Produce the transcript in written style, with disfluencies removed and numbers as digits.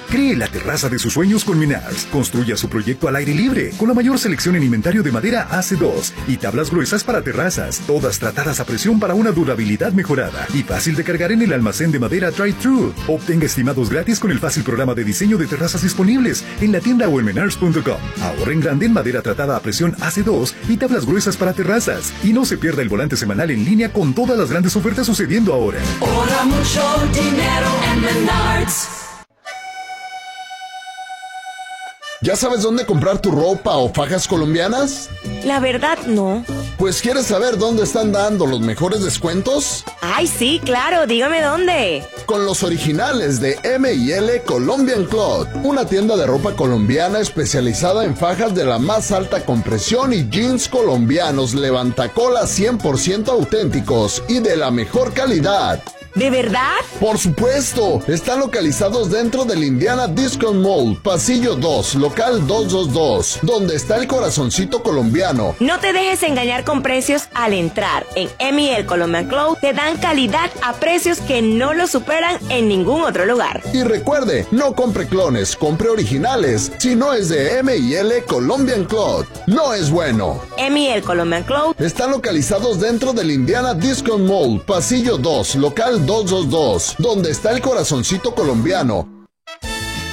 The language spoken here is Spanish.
Cree la terraza de sus sueños con Menards. Construya su proyecto al aire libre, con la mayor selección en inventario de madera AC2 y tablas gruesas para terrazas, todas tratadas a presión para una durabilidad mejorada y fácil de cargar en el almacén de madera Drive-Thru. Obtenga estimados gratis con el fácil programa de diseño de terrazas disponibles en la tienda o en menards.com. Ahorra en grande en madera tratada a presión AC2 y tablas gruesas para terrazas. Y no se pierda el volante semanal en línea con todas las grandes ofertas sucediendo ahora. Ahorra mucho dinero en Menards. ¿Ya sabes dónde comprar tu ropa o fajas colombianas? La verdad, no. Pues, ¿quieres saber dónde están dando los mejores descuentos? Ay, sí, claro, dígame dónde. Con los originales de M&L Colombian Cloth, una tienda de ropa colombiana especializada en fajas de la más alta compresión y jeans colombianos levantacolas 100% auténticos y de la mejor calidad. ¿De verdad? Por supuesto, están localizados dentro del Indiana Discount Mall, pasillo 2, local 222, donde está el corazoncito colombiano. No te dejes engañar con precios al entrar. En M&L Colombian Cloth te dan calidad a precios que no lo superan en ningún otro lugar. Y recuerde, no compre clones, compre originales. Si no es de M&L Colombian Cloth, no es bueno. M&L Colombian Cloth están localizados dentro del Indiana Discount Mall, pasillo 2, local 222, donde está el corazoncito colombiano.